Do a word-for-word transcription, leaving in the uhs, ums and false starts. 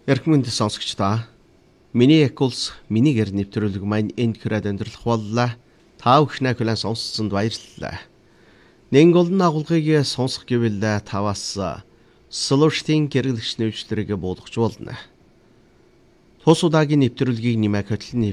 Эрхмэнд сонсогчдоо миний Экулс миний гэр нэвтрүүлэг маань энд хүрээд өндөрлөх боллоо. Та бүхнээ хүлээн сонссонд баярлалаа. Нэг олон агуулгыг сонсох гэвэл таваас Солоштын гэрэлэгч нэвчлэрийг буулгаж болно. Тус удаагийн нэвтрүүлгийг нэмэх хөтлөн